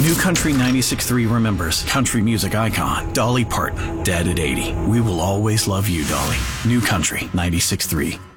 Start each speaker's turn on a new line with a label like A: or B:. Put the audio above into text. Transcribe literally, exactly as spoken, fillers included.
A: New Country ninety-six point three remembers country music icon Dolly Parton, dead at eighty. We will always love you, Dolly. New Country ninety-six point three.